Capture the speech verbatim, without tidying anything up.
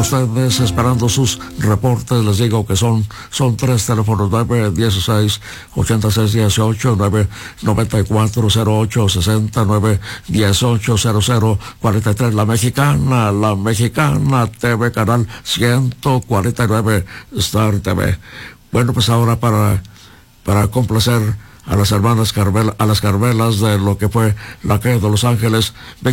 ustedes esperando sus reportes. Les digo que son, son tres teléfonos: nueve dieciséis, ochenta y seis dieciocho, nueve noventa y cuatro cero ocho sesenta, nueve dieciocho cero cero cuarenta y tres. La Mexicana, la Mexicana T V, canal ciento cuarenta y nueve, Star T V. Bueno, pues ahora para, para complacer a las hermanas Carmel, a las Carmelas de lo que fue la calle de Los Ángeles,